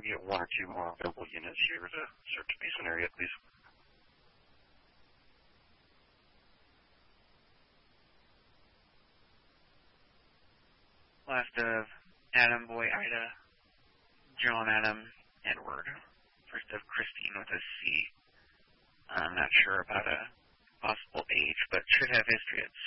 we get one or two more available units here to search the basement area, please. Last of Adam, Boy, Ida, John, Adam, Edward. First of Christine with a C. I'm not sure about a possible age, but should have history at